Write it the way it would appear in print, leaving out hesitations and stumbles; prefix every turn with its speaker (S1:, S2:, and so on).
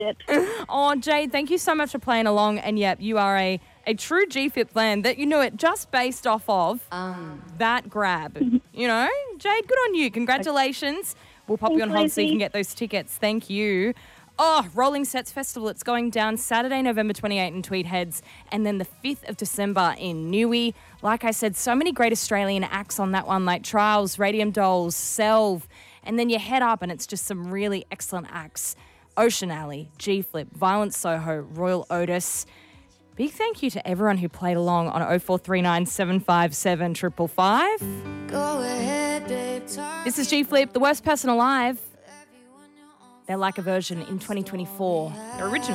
S1: it.
S2: Oh, Jade, thank you so much for playing along. And yep, you are a true GFIP fan that you knew it just based off of that grab. You know, Jade, good on you. Congratulations. We'll pop you on
S1: Thanks,
S2: hold so you
S1: Lizzie.
S2: can get those tickets. Thank you. Oh, Rolling Sets Festival. It's going down Saturday, November 28 in Tweed Heads and then the 5th of December in Newey. Like I said, so many great Australian acts on that one, like Trials, Radium Dolls, Selv. And then you head up and it's just some really excellent acts. Ocean Alley, G-Flip, Violent Soho, Royal Otis. Big thank you to everyone who played along on 0439 757 555.
S3: Go ahead, babe.
S2: This is G-Flip, the worst person alive. They're like a version in 2024. Their original